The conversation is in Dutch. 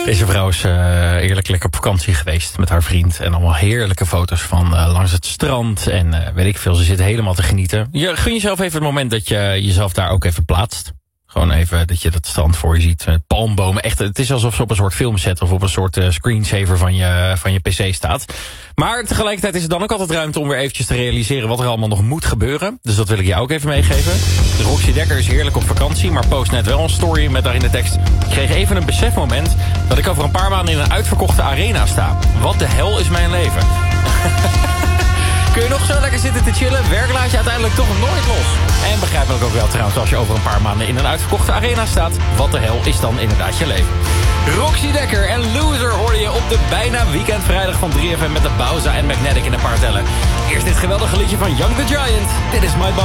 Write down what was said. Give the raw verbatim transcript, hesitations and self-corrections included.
Deze vrouw is uh, eerlijk lekker op vakantie geweest met haar vriend. En allemaal heerlijke foto's van uh, langs het strand. En uh, weet ik veel, ze zitten helemaal te genieten. Je, gun jezelf even het moment dat je jezelf daar ook even plaatst. Gewoon even dat je dat strand voor je ziet. Met palmbomen. Echt, het is alsof ze op een soort filmset of op een soort uh, screensaver van je, van je pc staat. Maar tegelijkertijd is er dan ook altijd ruimte om weer eventjes te realiseren wat er allemaal nog moet gebeuren. Dus dat wil ik jou ook even meegeven. Roxy Dekker is heerlijk op vakantie, maar post net wel een story met daarin de tekst: ik kreeg even een besefmoment dat ik over een paar maanden in een uitverkochte arena sta. Wat de hel is mijn leven? Kun je nog zo lekker zitten te chillen? Werk laat je uiteindelijk toch nooit los. En begrijpelijk ook wel trouwens, als je over een paar maanden in een uitverkochte arena staat. Wat de hel is dan inderdaad je leven? Roxy Dekker en Loser hoorde je op de bijna weekendvrijdag van drie F M met de Bauza en Magnetic in een paar tellen. Eerst dit geweldige liedje van Young the Giant. Dit is My Body.